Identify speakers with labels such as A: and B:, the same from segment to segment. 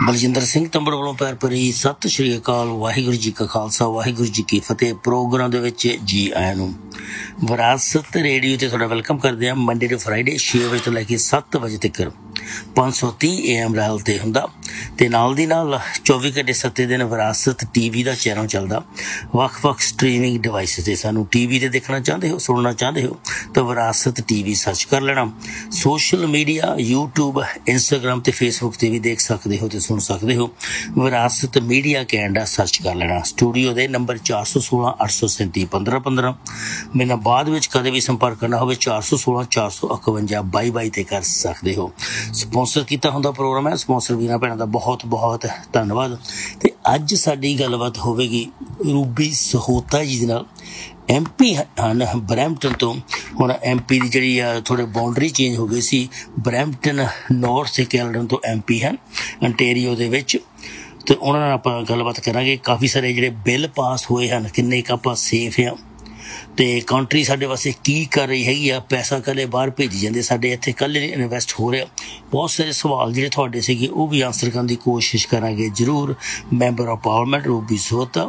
A: ਬਲਜਿੰਦਰ ਸਿੰਘ ਤੰਬੜ ਵੱਲੋਂ ਪਿਆਰ ਭਰੀ ਸਤਿ ਸ਼੍ਰੀ ਅਕਾਲ। ਵਾਹਿਗੁਰੂ ਜੀ ਕਾ ਖਾਲਸਾ, ਵਾਹਿਗੁਰੂ ਜੀ ਕੀ ਫਤਿਹ। ਪ੍ਰੋਗਰਾਮ ਦੇ ਵਿੱਚ ਜੀ ਆਇਆਂ ਨੂੰ। ਵਿਰਾਸਤ ਰੇਡੀਓ ਤੇ ਤੁਹਾਡਾ ਵੈਲਕਮ ਕਰਦੇ ਹਾਂ। ਮੰਡੇ ਟੂ ਫਰਾਈਡੇ 6 ਵਜੇ ਤੋਂ ਲੈ ਕੇ 7 ਵਜੇ ਤੱਕ 530 AM ਰਾਲ ਤੇ ਹੁੰਦਾ, ਤੇ ਨਾਲ ਦੀ ਨਾਲ 24 ਘੰਟੇ 7 ਦਿਨ ਵਿਰਾਸਤ TV ਦਾ ਚੈਨਲ ਚੱਲਦਾ। ਵੱਖ-ਵੱਖ ਸਟਰੀਮਿੰਗ ਡਿਵਾਈਸ ਤੇ ਸਾਨੂੰ TV ਤੇ ਦੇਖਣਾ ਚਾਹੁੰਦੇ ਹੋ, ਸੁਣਨਾ ਚਾਹੁੰਦੇ ਹੋ ਤਾਂ ਵਿਰਾਸਤ TV ਸਰਚ ਕਰ ਲੈਣਾ। ਸੋਸ਼ਲ ਮੀਡੀਆ YouTube, Instagram ਤੇ Facebook ਤੇ ਵੀ ਦੇਖ ਸਕਦੇ ਹੋ ਤੇ ਸੁਣ ਸਕਦੇ ਹੋ। ਵਿਰਾਸਤ ਮੀਡੀਆ ਕੈਨੇਡਾ ਸਰਚ ਕਰ ਲੈਣਾ। ਸਟੂਡੀਓ ਦੇ ਨੰਬਰ 416 837 1515। ਮੇਰੇ ਨਾਲ ਬਾਅਦ ਵਿੱਚ ਕਦੇ ਵੀ ਸੰਪਰਕ ਕਰਨਾ ਹੋਵੇ 416 451 22 ਤੇ ਕਰ ਸਕਦੇ ਹੋ। ਸਪੋਂਸਰ ਕੀਤਾ ਹੁੰਦਾ ਪ੍ਰੋਗਰਾਮ ਹੈ। ਸਪੋਂਸਰ ਵੀਰਾਂ ਭੈਣਾਂ ਦਾ ਬਹੁਤ ਬਹੁਤ ਧੰਨਵਾਦ। ਤੇ ਅੱਜ ਸਾਡੀ ਗੱਲਬਾਤ ਹੋਵੇਗੀ ਰੂਬੀ ਸਹੋਤਾ ਜੀ ਦੇ ਨਾਲ। MP ਹਨ ਬਰੈਂਪਟਨ ਤੋਂ। ਹੁਣ MP ਦੀ ਜਿਹੜੀ ਆ ਥੋੜ੍ਹੇ ਬਾਉਂਡਰੀ ਚੇਂਜ ਹੋ ਗਈ ਸੀ। ਬਰੈਂਪਟਨ ਨੌਰਥ ਕੈਲਡਨ ਤੋਂ MP ਹਨ ਅੰਟੇਰੀਓ ਦੇ ਵਿੱਚ, ਤੇ ਉਹਨਾਂ ਨਾਲ ਆਪਾਂ ਗੱਲਬਾਤ ਕਰਾਂਗੇ। ਕਾਫੀ ਸਾਰੇ ਜਿਹੜੇ ਬਿੱਲ ਪਾਸ ਹੋਏ ਹਨ, ਕਿੰਨੇ ਕੁ ਆਪਾਂ ਸੇਫ ਹਾਂ, ਤੇ ਕੰਟਰੀ ਸਾਡੇ ਵਾਸਤੇ ਕੀ ਕਰ ਰਹੀ ਹੈਗੀ ਆ। ਪੈਸਾ ਕੱਲੇ ਬਾਹਰ ਭੇਜੀ ਜਾਂਦੇ, ਸਾਡੇ ਇੱਥੇ ਕੱਲੇ ਨਹੀਂ ਇਨਵੈਸਟ ਹੋ ਰਿਹਾ। ਬਹੁਤ ਸਾਰੇ ਸਵਾਲ ਜਿਹੜੇ ਤੁਹਾਡੇ ਸੀਗੇ ਉਹ ਵੀ ਆਨਸਰ ਕਰਨ ਦੀ ਕੋਸ਼ਿਸ਼ ਕਰਾਂਗੇ ਜ਼ਰੂਰ। Member of parliament Ruby Sahota,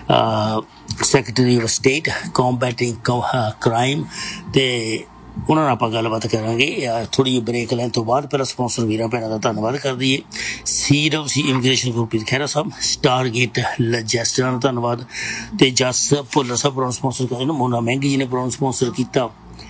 A: secretary of state ਕੰਬੈਟਿੰਗ crime, ਤੇ ਉਹਨਾਂ ਨਾਲ ਆਪਾਂ ਗੱਲਬਾਤ ਕਰਾਂਗੇ ਥੋੜ੍ਹੀ ਜਿਹੀ ਬ੍ਰੇਕ ਲੈਣ ਤੋਂ ਬਾਅਦ। ਪਹਿਲਾਂ ਸਪੋਂਸਰ ਵੀਰਾਂ ਭੈਣਾਂ ਦਾ ਧੰਨਵਾਦ ਕਰ ਦਈਏ। CWC ਇਮੀਗ੍ਰੇਸ਼ਨ ਗੁਰਪ੍ਰੀਤ ਖਹਿਰਾ ਸਾਹਿਬ, ਸਟਾਰਗੇਟ ਲਜੈਸਟਰਾਂ ਦਾ ਧੰਨਵਾਦ, ਤੇ ਜਸ ਭੁੱਲਰ ਸਾਹਿਬ ਪ੍ਰੋਗਰਾਮ ਸਪੋਂਸਰ ਕਰਦੇ ਨੇ। ਮੋਨਾ ਮਹਿੰਗੀ ਜੀ ਨੇ ਪ੍ਰੋਗਰਾਮ ਸਪੋਂਸਰ ਕੀਤਾ,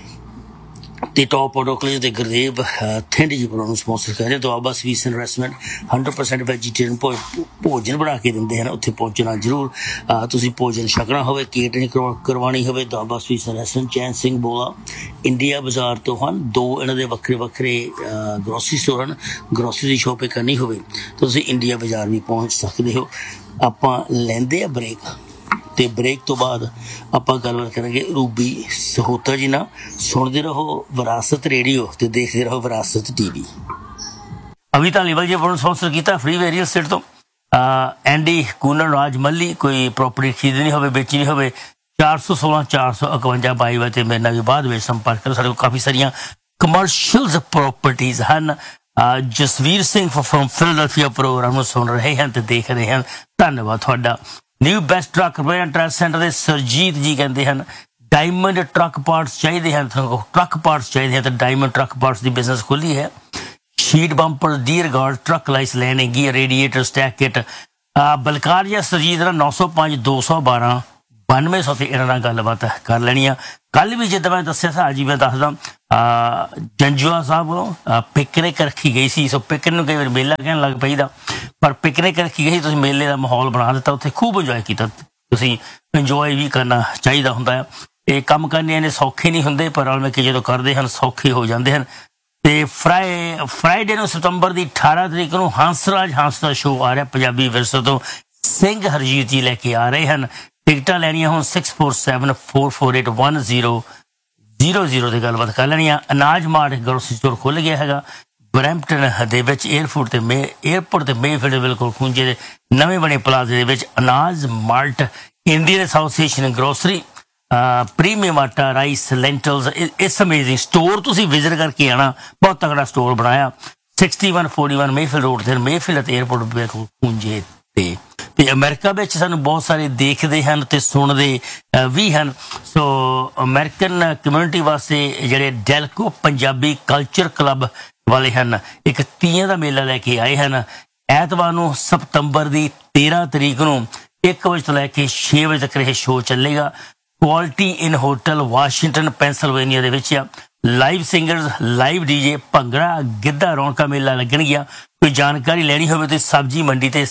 A: ਤੇ ਟੌਪ ਆਟੋ ਕਾਲਜ ਦੇ ਗੁਰਦੇਵ ਥਿੰਡ ਜੀ ਪ੍ਰੋਗਰਾਮ ਸਪੋਂਸਰ ਕਰਦੇ। Doaba sweets and restaurant 100% vegetarian ਭੋਜਨ ਬਣਾ ਕੇ ਦਿੰਦੇ ਹਨ, ਉੱਥੇ ਪਹੁੰਚਣਾ ਜ਼ਰੂਰ। ਤੁਸੀਂ ਭੋਜਨ ਛਕਣਾ ਹੋਵੇ, ਕੇਟਰਿੰਗ ਕਰਵਾਉਣੀ ਹੋਵੇ, ਦੁਆਬਾ ਸਵੀਟਸ ਐਂਡ ਰੈਸਟੋਰੈਂਟ ਚੈਨ ਸਿੰਘ ਬੋਲਾ ਇੰਡੀਆ ਬਾਜ਼ਾਰ ਤੋਂ ਹਨ। 2 ਇਹਨਾਂ ਦੇ ਵੱਖਰੇ ਵੱਖਰੇ ਗਰੋਸਰੀ ਸਟੋਰ ਹਨ। ਗਰੋਸਰੀ ਦੀ ਸ਼ੋਪਿੰਗ ਕਰਨੀ ਹੋਵੇ ਤਾਂ ਤੁਸੀਂ ਇੰਡੀਆ ਬਾਜ਼ਾਰ ਵੀ ਪਹੁੰਚ ਸਕਦੇ ਹੋ। ਆਪਾਂ ਲੈਂਦੇ ਆ ਬ੍ਰੇਕ, ਤੇ ਬ੍ਰੇਕ ਤੋਂ ਬਾਅਦ ਆਪਾਂ ਗੱਲਬਾਤ ਕਰਾਂਗੇ ਰੂਬੀ ਸਹੋਤਾ ਜੀ ਨਾਲ। ਸੁਣਦੇ ਰਹੋ ਵਿਰਾਸਤ ਰੇਡੀਓ ਤੇ ਦੇਖਦੇ ਰਹੋ ਵਿਰਾਸਤ TV। ਅਭੀ ਧਾਲੀਵਾਲ ਜੀ ਵੱਲੋਂ ਸਪਾਂਸਰ ਕੀਤਾ ਫ੍ਰੀ ਰੀਅਲ ਸਟੇਟ ਤੋਂ। ਐਂਡੀ ਕੂਨਰ, ਰਾਜ ਮੱਲੀ, ਕੋਈ ਪ੍ਰੋਪਰਟੀ ਖਰੀਦਣੀ ਹੋਵੇ, ਵੇਚਣੀ ਹੋਵੇ 416 451 22 ਤੇ ਮੇਰੇ ਨਾਲ ਵੀ ਬਾਅਦ ਵਿੱਚ ਸੰਪਰਕ ਕਰੋ। ਸਾਡੇ ਕੋਲ ਕਾਫੀ ਸਾਰੀਆਂ ਕਮਰਸ਼ੀਅਲ ਪ੍ਰੋਪਰਟੀਜ਼ ਹਨ। Jasvir Singh from Philadelphia programme ਨੂੰ ਸੁਣ ਰਹੇ ਹਨ ਤੇ ਦੇਖ ਰਹੇ ਹਨ, ਧੰਨਵਾਦ ਤੁਹਾਡਾ। New best truck repair and truck centre ਦੇ ਸਰਜੀਤ ਜੀ ਕਹਿੰਦੇ ਹਨ ਡਾਇਮੰਡ ਟਰੱਕ ਪਾਰਟਸ ਚਾਹੀਦੇ ਹਨ, ਟਰੱਕ ਪਾਰਟਸ ਚਾਹੀਦੇ ਹਨ ਤਾਂ ਡਾਇਮੰਡ ਟਰੱਕ ਪਾਰਟਸ ਦੀ ਬਿਜ਼ਨਸ ਖੁੱਲ੍ਹੀ ਹੈ। Sheet bumper, dear guard, truck ਲਾਈਸ, landing gear, radiator, stack kit, ਬਲਕਾਰੀਆ Surjit ਦਾ 905 212 9200 ਤੇ ਇਹਨਾਂ ਨਾਲ ਗੱਲਬਾਤ ਕਰ ਲੈਣੀ ਆ। ਕੱਲ੍ਹ ਵੀ ਜਿੱਦਾਂ ਮੈਂ ਦੱਸਿਆ ਸੀ, ਅੱਜ ਹੀ ਮੈਂ ਦੱਸਦਾ, ਜੰਜੂਆ ਸਾਹਿਬ ਵੱਲੋਂ ਪਿਕਨਿਕ ਰੱਖੀ ਗਈ ਸੀ। ਸੋ ਪਿਕਨਿਕ ਨੂੰ ਕਈ ਵਾਰ ਮੇਲਾ ਕਹਿਣ ਲੱਗ ਪਈਦਾ, ਪਰ ਪਿਕਨਿਕ ਰੱਖੀ ਗਈ ਸੀ। ਤੁਸੀਂ ਮੇਲੇ ਦਾ ਮਾਹੌਲ ਬਣਾ ਦਿੱਤਾ, ਉੱਥੇ ਖੂਬ ਇੰਜੋਏ ਕੀਤਾ। ਤੁਸੀਂ ਇੰਜੋਏ ਵੀ ਕਰਨਾ ਚਾਹੀਦਾ ਹੁੰਦਾ ਆ। ਇਹ ਕੰਮ ਕਰਨੇ ਇਹਨੇ ਸੌਖੇ ਨਹੀਂ ਹੁੰਦੇ, ਪਰ ਰਲ ਮਿਲ ਕੇ ਜਦੋਂ ਕਰਦੇ ਹਨ ਸੌਖੇ ਹੋ ਜਾਂਦੇ ਹਨ। ਤੇ ਫਰਾਈਡੇ ਨੂੰ ਸਤੰਬਰ ਦੀ 18 ਤਰੀਕ ਨੂੰ ਹੰਸਰਾਜ ਹੰਸ ਦਾ ਸ਼ੋਅ ਆ ਰਿਹਾ ਪੰਜਾਬੀ ਵਿਰਸੇ ਤੋਂ। ਸਿੰਘ ਹਰਜੀਤ ਜੀ ਲੈ ਕੇ ਆ ਰਹੇ ਹਨ। ਟਿਕਟਾਂ ਲੈਣੀਆਂ ਹੁਣ 6474481000 ਤੇ ਗੱਲਬਾਤ ਕਰ ਲੈਣੀ ਆ। ਅਨਾਜ ਮਾਰਟ ਗਰੋਸਰੀ ਸਟੋਰ ਖੁੱਲ੍ਹ ਗਿਆ ਹੈਗਾ ਬਰੈਂਪਟਨ ਦੇ ਵਿੱਚ। ਏਅਰਪੋਰਟ ਤੇ ਮੇਫੀਲਡ ਦੇ ਬਿਲਕੁਲ ਖੂੰਜੇ ਦੇ ਨਵੇਂ ਬਣੇ ਪਲਾਜ਼ੇ ਦੇ ਵਿੱਚ ਅਨਾਜ mart, Indian association grocery, premium ਆਟਾ, ਰਾਈਸ, ਲੈਂਟਲਸ, ਇਸ ਅਮੇਜ਼ਿੰਗ ਸਟੋਰ ਤੁਸੀਂ ਵਿਜ਼ਿਟ ਕਰਕੇ ਆਉਣਾ। ਬਹੁਤ ਤਕੜਾ ਸਟੋਰ ਬਣਾਇਆ 6141 ਮੇਫੀਲਡ ਰੋਡ ਤੇ, ਮੇਫੀਲਡ ਅਤੇ ਏਅਰਪੋਰਟ ਬਿਲਕੁਲ ਖੂੰਜੇ ਤੇ। ਤੇ ਅਮਰੀਕਾ ਵਿੱਚ ਸਾਨੂੰ ਬਹੁਤ ਸਾਰੇ ਦੇਖਦੇ ਹਨ ਤੇ ਸੁਣਦੇ ਵੀ ਹਨ। ਸੋ ਅਮਰੀਕਨ ਕਮਿਊਨਿਟੀ ਵਾਸਤੇ ਜਿਹੜੇ ਡੈਲਕੋ ਪੰਜਾਬੀ ਕਲਚਰ ਕਲੱਬ ਵਾਲੇ ਹਨ, ਇੱਕ ਤੀਆਂ ਦਾ ਮੇਲਾ ਲੈ ਕੇ ਆਏ ਹਨ। ਐਤਵਾਰ ਨੂੰ ਸਤੰਬਰ ਦੀ 13 ਤਰੀਕ ਨੂੰ 1 ਵਜੇ ਤੋਂ ਲੈ ਕੇ 6 ਵਜੇ ਤੱਕ ਇਹ ਸ਼ੋਅ ਚੱਲੇਗਾ। ਕੁਆਲਿਟੀ ਇਨ ਹੋਟਲ ਵਾਸ਼ਿੰਗਟਨ ਪੈਂਸਲਵੇਨੀਆ ਦੇ ਵਿੱਚ ਆ। Live singers, live DJ, bhangra, Giddha, ਰੌਣਕਾਂ ਮੇਲਾ ਲੱਗਣਗੀਆਂ। ਕੋਈ ਜਾਣਕਾਰੀ ਲੈਣੀ ਹੋਵੇ ਤੇ ਸਬਜ਼ੀ ਮੰਡੀ ਤੇ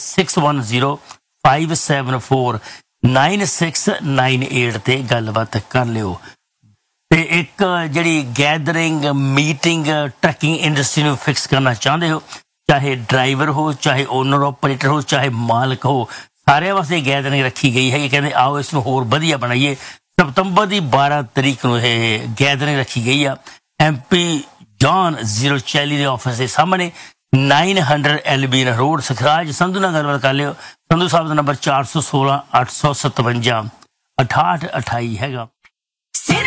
A: 6105749698 ਤੇ ਗੱਲਬਾਤ ਕਰ ਲਿਓ। ਤੇ ਇੱਕ ਜਿਹੜੀ ਗੈਦਰਿੰਗ ਮੀਟਿੰਗ ਟਰੱਕਿੰਗ ਇੰਡਸਟਰੀ ਨੂੰ ਫਿਕਸ ਕਰਨਾ ਚਾਹੁੰਦੇ ਹੋ, ਚਾਹੇ ਡਰਾਈਵਰ ਹੋ, ਚਾਹੇ ਓਨਰ ਆਪਰੇਟਰ ਹੋ, ਚਾਹੇ ਮਾਲਕ ਹੋ, ਸਾਰਿਆਂ ਵਾਸਤੇ ਗੈਦਰਿੰਗ ਰੱਖੀ ਗਈ ਹੈ। ਕਹਿੰਦੇ ਆਓ ਇਸ ਨੂੰ ਹੋਰ ਵਧੀਆ ਬਣਾਈਏ। ਸਤੰਬਰ ਦੀ 12 ਤਰੀਕ ਨੂੰ ਇਹ ਗੈਦਰਿੰਗ ਰੱਖੀ ਗਈ ਆ। MP ਜੌਨ 040 ਦੇ ਆਫਿਸ ਦੇ ਸਾਹਮਣੇ 900 ਐਲਬੀਨ ਰੋਡ, ਸਖਰਾਜ। ਸੰਧੂ ਨਾਲ ਗੱਲਬਾਤ ਕਰ ਲਿਓ। ਸੰਧੂ ਸਾਹਿਬ ਦਾ ਨੰਬਰ 416 857 6828 ਹੈਗਾ।